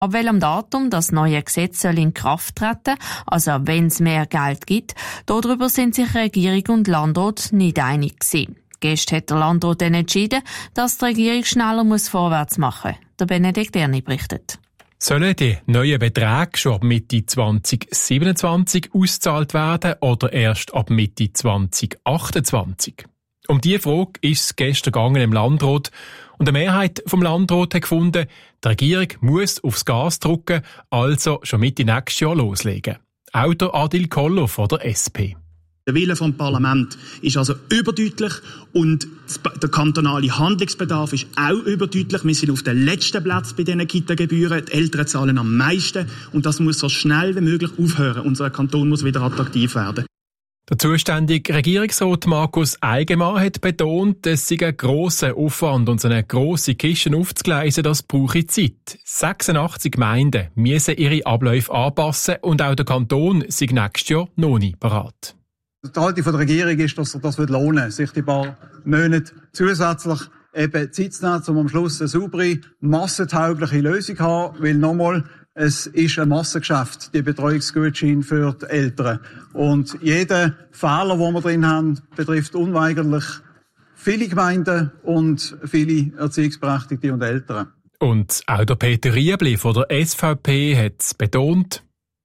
Ab welchem Datum das neue Gesetz soll in Kraft treten, also wenn es mehr Geld gibt, darüber sind sich Regierung und Landrat nicht einig gewesen. Gestern hat der Landrat dann entschieden, dass die Regierung schneller vorwärts machen muss. Der Benedikt Erni berichtet. Sollen die neuen Beträge schon ab Mitte 2027 ausgezahlt werden oder erst ab Mitte 2028? Um diese Frage ist es gestern gegangen im Landrat. Und eine Mehrheit vom Landrat hat gefunden, die Regierung muss aufs Gas drücken, also schon Mitte nächstes Jahr loslegen. Auch der Adil Koller von der SP. Der Wille vom Parlament ist also überdeutlich und der kantonale Handlungsbedarf ist auch überdeutlich. Wir sind auf dem letzten Platz bei diesen Kita-Gebühren. Die Eltern zahlen am meisten und das muss so schnell wie möglich aufhören. Unser Kanton muss wieder attraktiv werden. Der zuständige Regierungsrat Markus Eigenmann hat betont, es sei ein grosser Aufwand und so eine grosse Kiste aufzugleisen, das brauche Zeit. 86 Gemeinden müssen ihre Abläufe anpassen und auch der Kanton sei nächstes Jahr noch nicht bereit. Die Haltung der Regierung ist, dass das lohnen wird, sich die paar Monate zusätzlich eben Zeit zu nehmen, um am Schluss eine saubere, massentaugliche Lösung zu haben. Weil nochmal, es ist ein Massengeschäft, die Betreuungsgutscheine für die Eltern. Und jeder Fehler, den wir drin haben, betrifft unweigerlich viele Gemeinden und viele Erziehungsberechtigte und Eltern. Und auch der Peter Riebli von der SVP hat betont,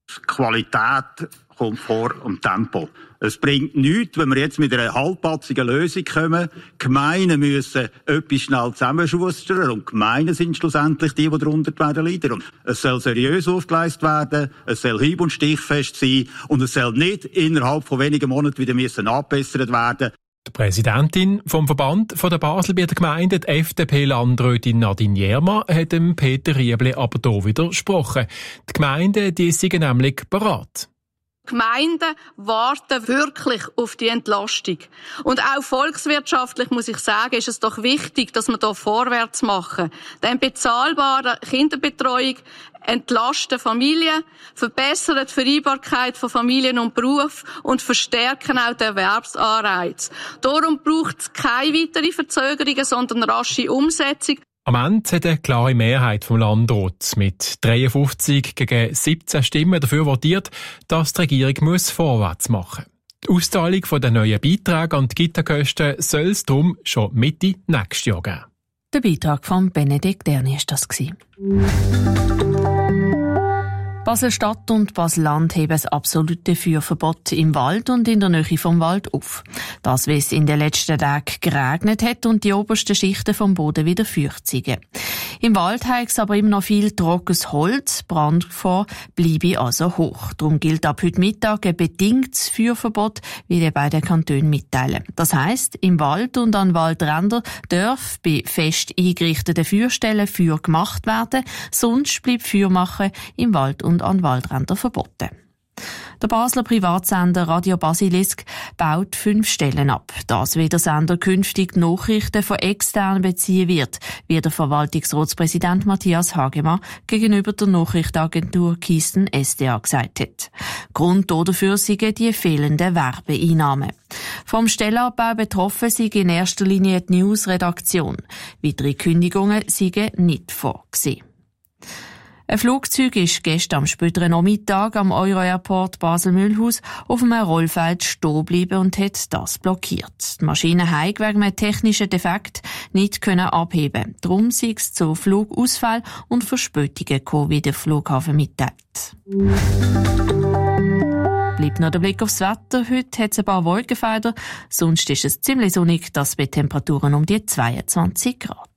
Qualität kommt vor dem Tempo. Es bringt nichts, wenn wir jetzt mit einer halbpatzigen Lösung kommen. Gemeinden müssen etwas schnell zusammenschustern und Gemeinden sind schlussendlich die darunter leiden. Und es soll seriös aufgeleistet werden, es soll hieb- und stichfest sein und es soll nicht innerhalb von wenigen Monaten wieder angebessert werden. Die Präsidentin vom Verband der Baselbieter Gemeinden, die FDP-Landrätin Nadine Jerma, hat dem Peter Riebli aber hier widersprochen. Die Gemeinden, die sind nämlich bereit. Die Gemeinden warten wirklich auf die Entlastung. Und auch volkswirtschaftlich, muss ich sagen, ist es doch wichtig, dass wir hier vorwärts machen. Denn bezahlbare Kinderbetreuung entlasten Familien, verbessern die Vereinbarkeit von Familien und Beruf und verstärken auch den Erwerbsanreiz. Darum braucht es keine weitere Verzögerungen, sondern rasche Umsetzung. Am Ende hat eine klare Mehrheit vom Landrat mit 53 gegen 17 Stimmen dafür votiert, dass die Regierung vorwärts machen muss. Die Auszahlung der neuen Beiträge an die Kita-Kosten soll es darum schon Mitte nächstes Jahr geben. Der Beitrag von Benedikt Erni war das. Basel-Stadt und Basel-Land heben das absolute Feuerverbot im Wald und in der Nähe vom Wald auf. Das, weil es in den letzten Tagen geregnet hat und die obersten Schichten vom Boden wieder feucht sind. Im Wald hat es aber immer noch viel trockenes Holz. Brandgefahr bleibe also hoch. Darum gilt ab heute Mittag ein bedingtes Feuerverbot, wie die beiden Kantone mitteilen. Das heisst, im Wald und an Waldrändern darf bei fest eingerichteten Feuerstellen Feuer gemacht werden, sonst bleibt Feuer machen im Wald und an Waldrändern verboten. Der Basler Privatsender Radio Basilisk baut 5 Stellen ab. Das, wie der Sender künftig Nachrichten von extern beziehen wird, wie der Verwaltungsratspräsident Matthias Hagemann gegenüber der Nachrichtenagentur Keystone SDA gesagt hat. Grund dafür sind die fehlenden Werbeeinnahmen. Vom Stellenabbau betroffen sind in erster Linie die Newsredaktion. Weitere Kündigungen sind nicht vorgesehen. Ein Flugzeug ist gestern am späteren Nachmittag am Euro-Airport Basel-Mühlhaus auf einem Rollfeld stehen geblieben und hat das blockiert. Die Maschine hat wegen einem technischen Defekt nicht abheben. Darum sei es zu Flugausfall und Verspätungen gekommen, wie der Flughafen mitteilt. Bleibt noch der Blick aufs Wetter. Heute hat es ein paar Wolkenfelder. Sonst ist es ziemlich sonnig, das bei Temperaturen um die 22 Grad.